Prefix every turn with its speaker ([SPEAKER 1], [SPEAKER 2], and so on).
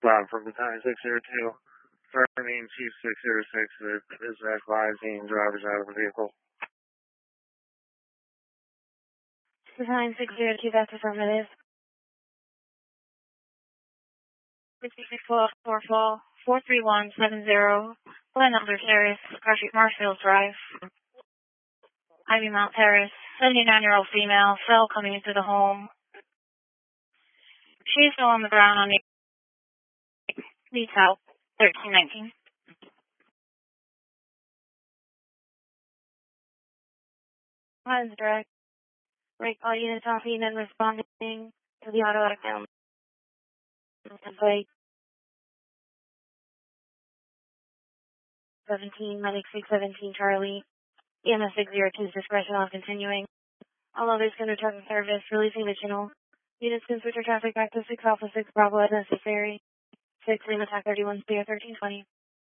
[SPEAKER 1] Bob from Battalion 602. Firming Chief 606 that is advising drivers out of the vehicle.
[SPEAKER 2] Battalion 602, that's affirmative. 43170, Glen Elder Terrace, Car Street, Marshfield Drive, Ivy Mount Terrace, 79-year-old female, fell coming into the home. She is still on the ground on the lead south, 1319. Lines direct. Break all units off and responding to the auto down. Plate 17, Medic 617 Charlie. EMS 602's discretion on continuing. All others can return to service, releasing the channel. Units can switch your traffic back to 6 Alpha 6 Bravo as necessary. 6 Lima TAC 31 Spear 1320.